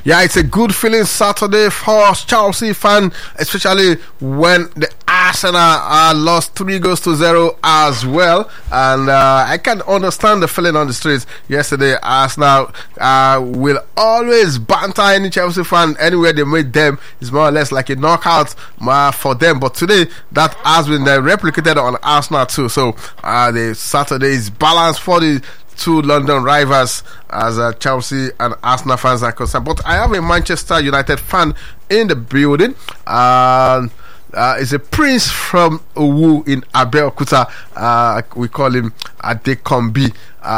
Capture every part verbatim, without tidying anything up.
Yeah, it's a good feeling Saturday for Chelsea fan, especially when the Arsenal uh, lost three goals to zero as well. And uh, I can understand the feeling on the streets yesterday. Arsenal uh, will always banter any Chelsea fan anywhere they meet them. It's more or less like a knockout uh, for them. But today, that has been uh, replicated on Arsenal too. So uh, the Saturday is balanced for the two London rivals as uh, Chelsea and Arsenal fans are concerned. But I have a Manchester United fan in the building. Uh, uh, it's a prince from Owu in Abeokuta. Uh, we call him Adekombi.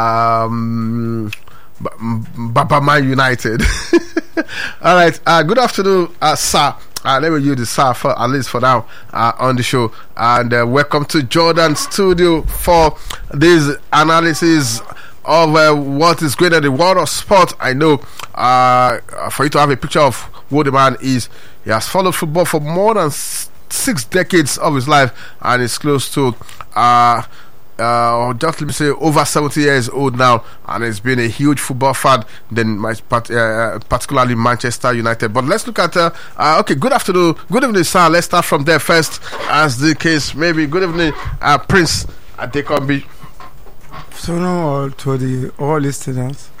Um, Baba Man United. All right. Uh, good afternoon, uh, sir. Uh, let me use the sir for at least for now uh, on the show, and uh, welcome to Jordan Studio for this analysis of uh, what is going on in the world of sport. I know uh, for you to have a picture of who the man is, he has followed football for more than s- six decades of his life, and is close to uh, uh, just let me say over seventy years old now, and has been a huge football fan, then my, uh, particularly Manchester United. But let's look at uh, uh, okay, good afternoon, good evening, sir. Let's start from there first, as the case maybe. Good evening, uh, Prince Adekombi. So now all to the all listeners.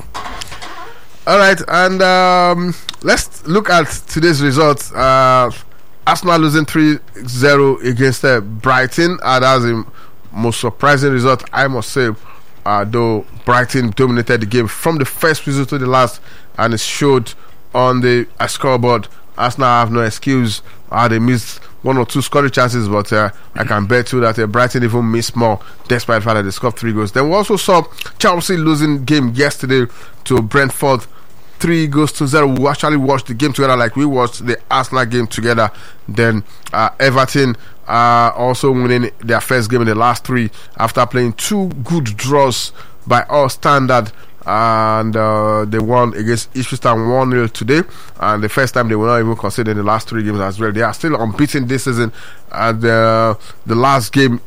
All right, and um, let's look at today's results. Uh, Arsenal losing three zero against uh, Brighton. Uh, that was the most surprising result, I must say. Uh, though Brighton dominated the game from the first whistle to the last, and it showed on the uh, scoreboard. Arsenal have no excuse. Uh, they missed one or two scoring chances, but uh, I can bet you that uh, Brighton even missed more, despite the fact that they scored three goals. Then we also saw Chelsea losing game yesterday to Brentford, three goals to zero. We actually watched the game together, like we watched the Arsenal game together. Then uh, Everton uh, also winning their first game in the last three after playing two good draws by all standard. And uh, they won against Ipswich Town one nil today, and the first time they were not even considered in the last three games as well. They are still unbeaten this season, and uh, the last game